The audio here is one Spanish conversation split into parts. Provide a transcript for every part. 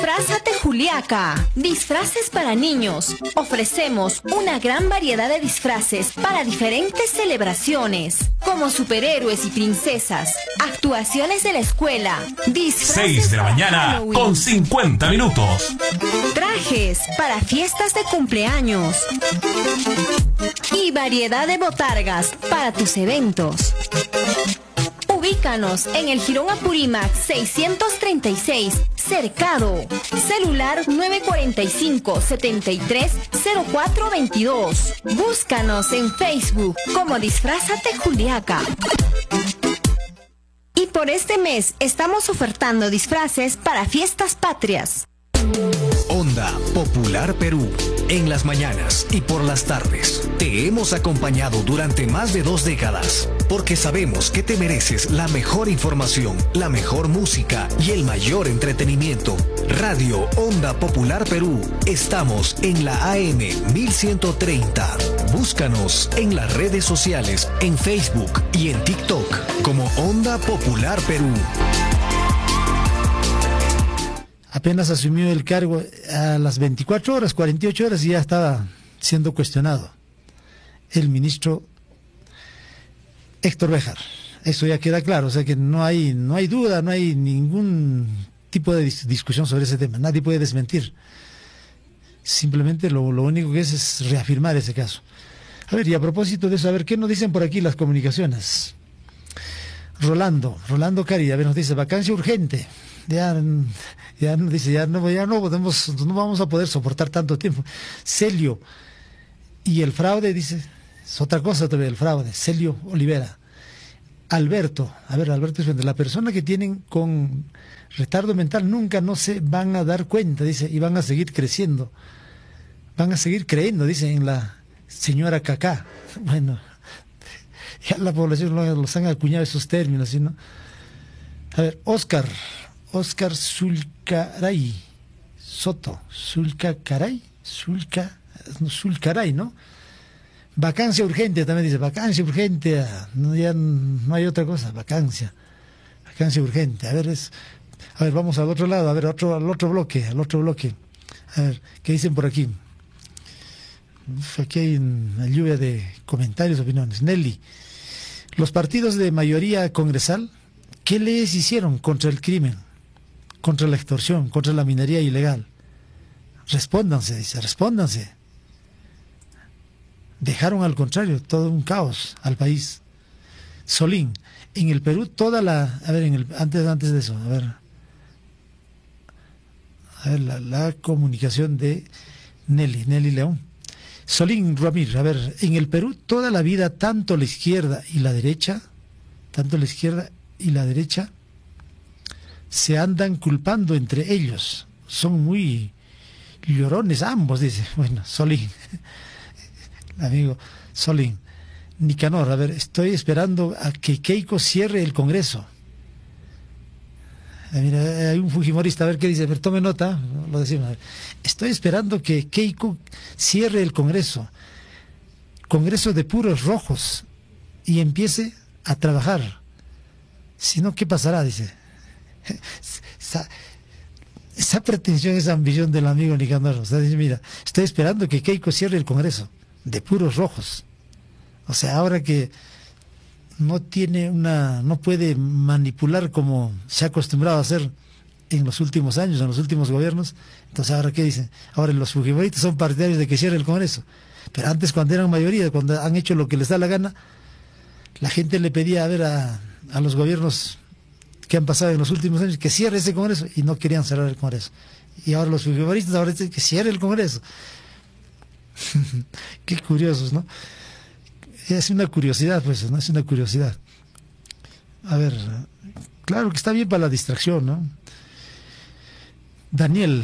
Disfrázate Juliaca. Disfraces para niños. Ofrecemos una gran variedad de disfraces para diferentes celebraciones, como superhéroes y princesas, actuaciones de la escuela, disfraces 6 de la mañana Halloween, con 50 minutos. trajes para fiestas de cumpleaños y variedad de botargas para tus eventos. Ubícanos en el Jirón Apurímac 636, Cercado. Celular 945-730422. Búscanos en Facebook como Disfrázate Juliaca. Y por este mes estamos ofertando disfraces para fiestas patrias. Onda Popular Perú, en las mañanas y por las tardes. Te hemos acompañado durante más de 2 décadas, porque sabemos que te mereces la mejor información, la mejor música y el mayor entretenimiento. Radio Onda Popular Perú, estamos en la AM 1130. Búscanos en las redes sociales, en Facebook y en TikTok como Onda Popular Perú. Apenas asumió el cargo a las 24 horas, 48 horas y ya estaba siendo cuestionado el ministro Héctor Béjar. Eso ya queda claro, o sea que no hay duda, no hay ningún tipo de discusión sobre ese tema, nadie puede desmentir. Simplemente lo único que es reafirmar ese caso. A ver, y a propósito de eso, a ver, ¿qué nos dicen por aquí las comunicaciones? Rolando Cari, a ver, nos dice, vacancia urgente. Ya nos dice, ya no vamos a poder soportar tanto tiempo. Celio, y el fraude, dice, es otra cosa todavía, el fraude. Celio Olivera. Alberto, a ver, Alberto, la persona que tienen con retardo mental nunca no se van a dar cuenta, dice, y van a seguir creciendo. Van a seguir creyendo, dice, en la señora Cacá. Bueno, ya la población los han acuñado esos términos, ¿sí, no? A ver, Oscar Zulcaray Soto, Zulcaray, ¿no? Vacancia urgente, también dice, vacancia urgente, no, ya no hay otra cosa, vacancia urgente. A ver, vamos al otro lado, a ver, al otro bloque. A ver, ¿qué dicen por aquí? Aquí hay una lluvia de comentarios, opiniones. Nelly, los partidos de mayoría congresal, ¿qué leyes hicieron contra el crimen, contra la extorsión, contra la minería ilegal? Respóndanse, dice, respóndanse. Dejaron al contrario todo un caos al país. Solín, en el Perú toda la... A ver, antes de eso, a ver la comunicación de Nelly León. Solín Ramírez, a ver, en el Perú toda la vida tanto la izquierda y la derecha se andan culpando entre ellos. Son muy llorones ambos, dice. Bueno, Solín, amigo Solín. Nicanor, a ver, estoy esperando a que Keiko cierre el Congreso. Mira, hay un fujimorista, a ver qué dice, a ver, tome nota, lo decimos. A ver. Estoy esperando que Keiko cierre el Congreso de puros rojos, y empiece a trabajar. Si no, ¿qué pasará? Dice. Esa pretensión, esa ambición del amigo Nicanor. O sea, dice, mira, estoy esperando que Keiko cierre el Congreso de puros rojos. O sea, ahora que no puede manipular como se ha acostumbrado a hacer en los últimos años, en los últimos gobiernos. Entonces, ¿ahora qué dicen? Ahora los fujimoristas son partidarios de que cierre el Congreso. Pero antes, cuando eran mayoría, cuando han hecho lo que les da la gana, la gente le pedía a los gobiernos que han pasado en los últimos años que cierre ese Congreso, y no querían cerrar el Congreso. Y ahora los fujimoristas ahora dicen que cierre el Congreso. Qué curiosos, ¿no? Es una curiosidad, pues, ¿no? Es una curiosidad. A ver, claro que está bien para la distracción, ¿no? Daniel,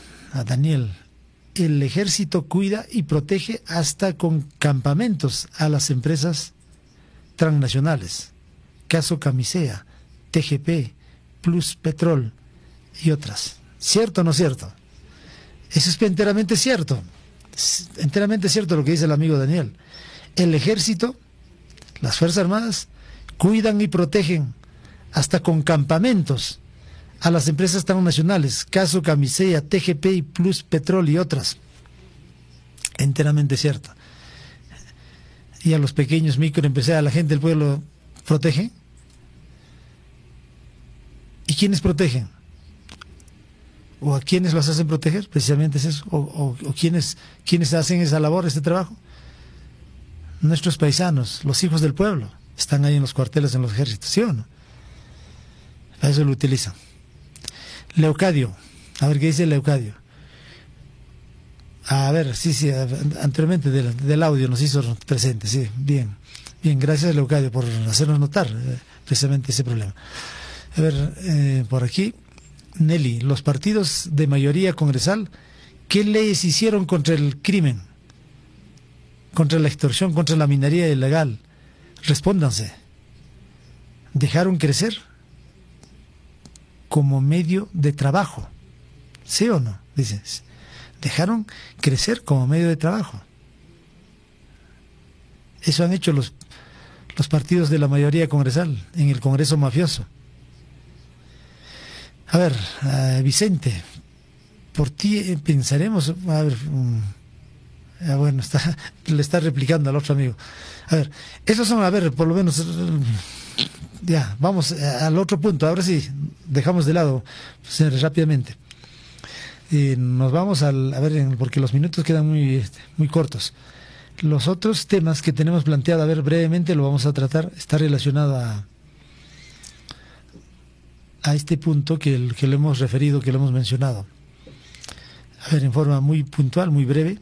el ejército cuida y protege hasta con campamentos a las empresas transnacionales. Caso Camisea, TGP, Plus Petrol y otras. ¿Cierto o no cierto? Eso es enteramente cierto. Enteramente cierto lo que dice el amigo Daniel. El ejército, las Fuerzas Armadas, cuidan y protegen hasta con campamentos a las empresas transnacionales, caso Camisea, TGP y Plus Petrol y otras. Enteramente cierto. Y a los pequeños microempresarios, a la gente del pueblo, ¿protegen? ¿Y quiénes protegen? ¿O a quiénes los hacen proteger? Precisamente es eso. ¿O quiénes hacen esa labor, ese trabajo? Nuestros paisanos, los hijos del pueblo, están ahí en los cuarteles, en los ejércitos, ¿sí o no? Para eso lo utilizan. Leucadio, a ver qué dice Leucadio. A ver, sí, anteriormente del audio nos hizo presente, sí, bien, gracias Leucadio por hacernos notar precisamente ese problema. A ver, por aquí, Nelly, los partidos de mayoría congresal, ¿qué leyes hicieron contra el crimen? Contra la extorsión, contra la minería ilegal. Respóndanse. ¿Dejaron crecer? Como medio de trabajo. ¿Sí o no? Dices. Dejaron crecer como medio de trabajo. Eso han hecho los partidos de la mayoría congresal en el Congreso mafioso. A ver, Vicente, por ti pensaremos. A ver, bueno, le está replicando al otro amigo. A ver, esos son, a ver, por lo menos, ya, vamos al otro punto. Ahora sí, dejamos de lado rápidamente. Nos vamos a ver, porque los minutos quedan muy cortos. Los otros temas que tenemos planteado, a ver, brevemente lo vamos a tratar, está relacionado a este punto que lo hemos referido, que lo hemos mencionado. A ver, en forma muy puntual, muy breve.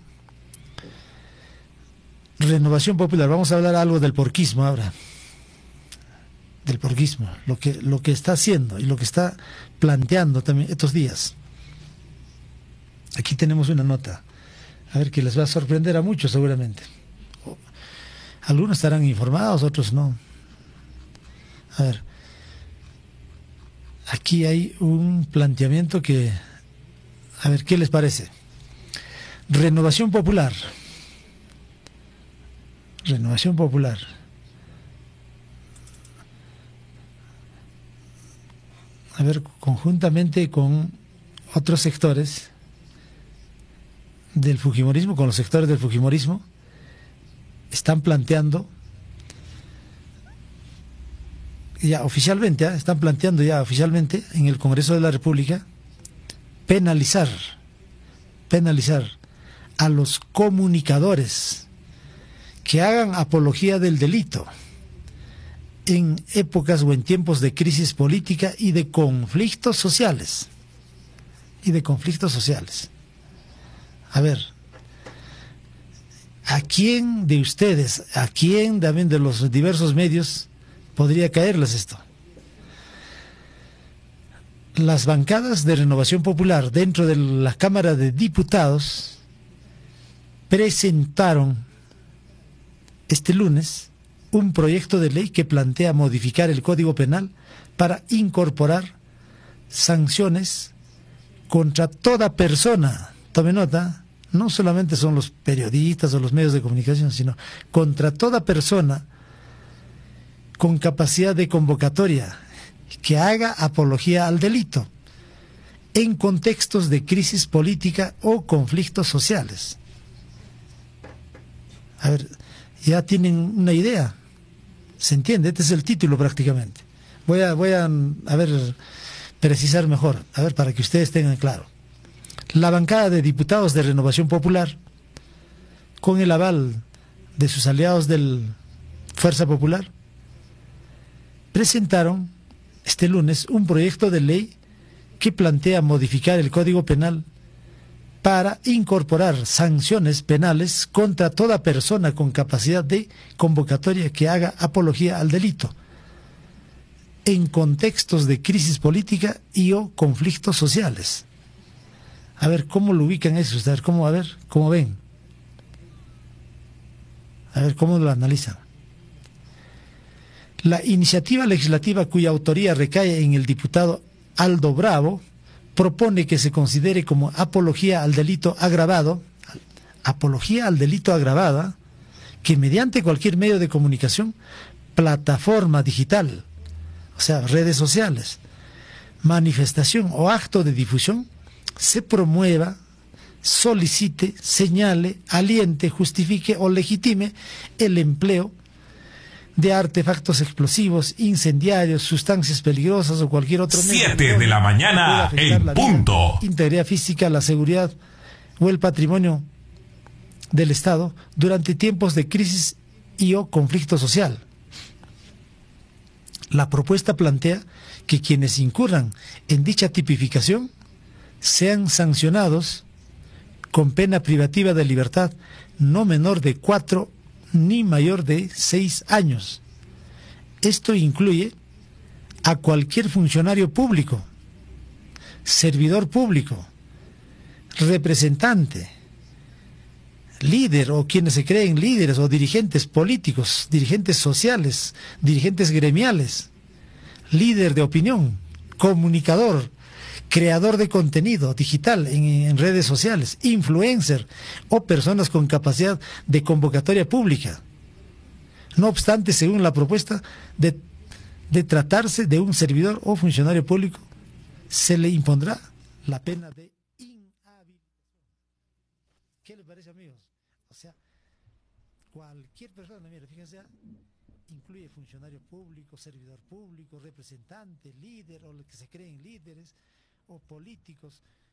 Renovación Popular, vamos a hablar algo del porquismo ahora. Del porquismo, lo que está haciendo y lo que está planteando también estos días. Aquí tenemos una nota, a ver, que les va a sorprender a muchos seguramente. Algunos estarán informados, otros no. A ver, aquí hay un planteamiento que, a ver, ¿qué les parece? Renovación Popular. Renovación Popular. A ver, conjuntamente con otros sectores del fujimorismo, con los sectores del fujimorismo, están planteando ya oficialmente, están planteando ya oficialmente en el Congreso de la República penalizar a los comunicadores que hagan apología del delito en épocas o en tiempos de crisis política y de conflictos sociales. A ver, ¿a quién de ustedes, a quién también de los diversos medios podría caerles esto? Las bancadas de Renovación Popular dentro de la Cámara de Diputados presentaron este lunes un proyecto de ley que plantea modificar el Código Penal para incorporar sanciones contra toda persona. Tome nota, no solamente son los periodistas o los medios de comunicación, sino contra toda persona con capacidad de convocatoria que haga apología al delito en contextos de crisis política o conflictos sociales. A ver, ya tienen una idea, ¿se entiende? Este es el título prácticamente. Voy a ver, precisar mejor, a ver, para que ustedes tengan claro. La bancada de diputados de Renovación Popular, con el aval de sus aliados del Fuerza Popular, presentaron este lunes un proyecto de ley que plantea modificar el Código Penal para incorporar sanciones penales contra toda persona con capacidad de convocatoria que haga apología al delito en contextos de crisis política y o conflictos sociales. A ver, ¿cómo lo ubican eso? A ver, ¿cómo ven? A ver, ¿cómo lo analizan? La iniciativa legislativa cuya autoría recae en el diputado Aldo Bravo propone que se considere como apología al delito agravada, que mediante cualquier medio de comunicación, plataforma digital, o sea, redes sociales, manifestación o acto de difusión se promueva, solicite, señale, aliente, justifique o legitime el empleo de artefactos explosivos, incendiarios, sustancias peligrosas o cualquier otro medio 7 de la mañana que pueda afectar en la punto. vida, integridad física, la seguridad o el patrimonio del Estado durante tiempos de crisis y o conflicto social. La propuesta plantea que quienes incurran en dicha tipificación sean sancionados con pena privativa de libertad no menor de 4 ni mayor de 6 años. Esto incluye a cualquier funcionario público, servidor público, representante, líder o quienes se creen líderes o dirigentes políticos, dirigentes sociales, dirigentes gremiales, líder de opinión, comunicador, creador de contenido digital en redes sociales, influencer o personas con capacidad de convocatoria pública. No obstante, según la propuesta, de tratarse de un servidor o funcionario público, se le impondrá la pena de inhabilitación. ¿Qué les parece, amigos? O sea, cualquier persona, mire, fíjense, incluye funcionario público, servidor público, representante, líder o los que se creen líderes o políticos